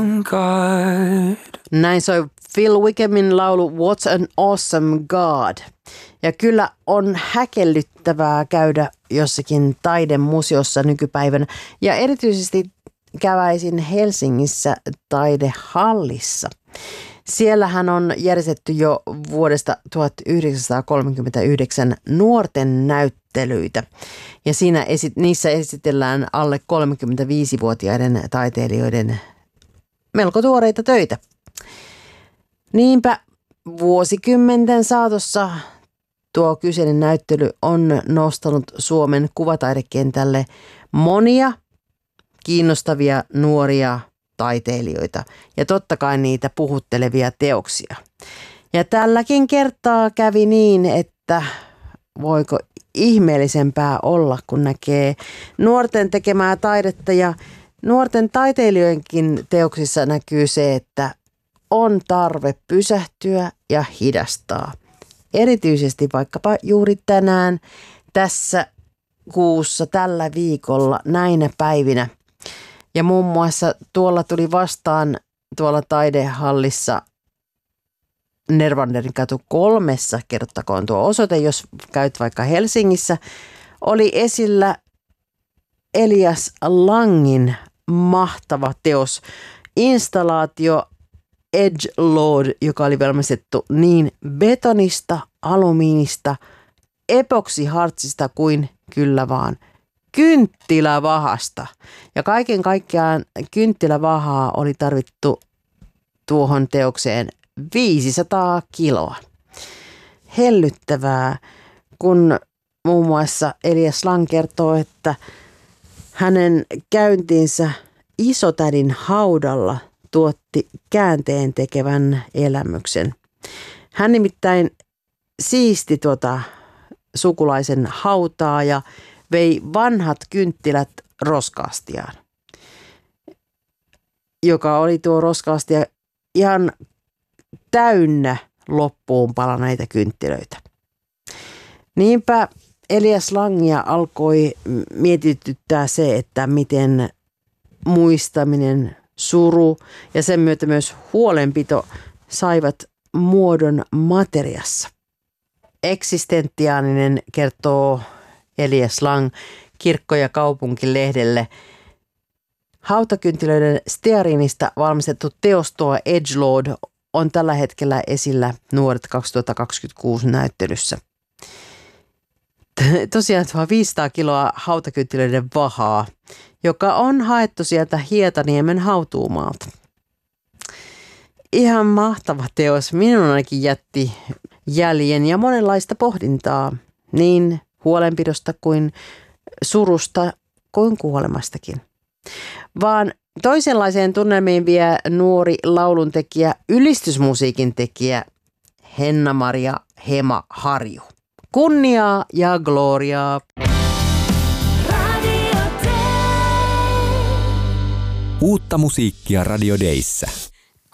awesome God. Näin soi Phil Wickham laulu What's an Awesome God. Ja kyllä on häkellyttävää käydä jossakin taidemuseossa nykypäivänä. Ja erityisesti käväisin Helsingissä taidehallissa. Siellähän on järjestetty jo vuodesta 1939 nuorten näyttelyitä. Ja niissä esitellään alle 35-vuotiaiden taiteilijoiden melko tuoreita töitä. Niinpä vuosikymmenten saatossa tuo kyseinen näyttely on nostanut Suomen kuvataidekentälle monia kiinnostavia nuoria taiteilijoita ja totta kai niitä puhuttelevia teoksia. Ja tälläkin kertaa kävi niin, että voiko ihmeellisempää olla, kun näkee nuorten tekemää taidetta ja nuorten taiteilijoidenkin teoksissa näkyy se, että on tarve pysähtyä ja hidastaa. Erityisesti vaikkapa juuri tänään, tässä kuussa, tällä viikolla, näinä päivinä. Ja muun muassa tuolla tuli vastaan tuolla taidehallissa Nervanderin katu 3, kerrottakoon tuo osoite, jos käyt vaikka Helsingissä, oli esillä Elias Langin mahtava teos, installaatio Edge Lord, joka oli valmistettu niin betonista, alumiinista, epoksihartsista kuin kyllä vaan kynttilävahasta. Ja kaiken kaikkiaan kynttilävahaa oli tarvittu tuohon teokseen 500 kiloa. Hellyttävää, kun muun muassa Elias Lang kertoo, että hänen käyntinsä isotädin haudalla tuotti käänteen tekevän elämyksen. Hän nimittäin siisti sukulaisen hautaa ja vei vanhat kynttilät roskaastiaan, joka oli tuo roskaastia ihan täynnä loppuun palaneita kynttilöitä. Niinpä Elias Langia alkoi mietityttää se, että miten muistaminen, suru ja sen myötä myös huolenpito saivat muodon materiassa. Eksistentiaalinen, kertoo Elias Lang Kirkko- ja kaupunkilehdelle. Hautakynttilöiden steariinista valmistettu teos tuo Edgelord on tällä hetkellä esillä Nuoret 2026 näyttelyssä. Tosiaan tuo 500 kiloa hautakynttilöiden vahaa, joka on haettu sieltä Hietaniemen hautuumaalta. Ihan mahtava teos. Minun ainakin jätti jäljen ja monenlaista pohdintaa niin huolenpidosta kuin surusta kuin kuolemastakin. Vaan toisenlaiseen tunnelmiin vie nuori lauluntekijä, ylistysmusiikin tekijä Henna-Maria Hema Harju. Kunniaa ja gloriaa! Uutta musiikkia Radio Dayssä.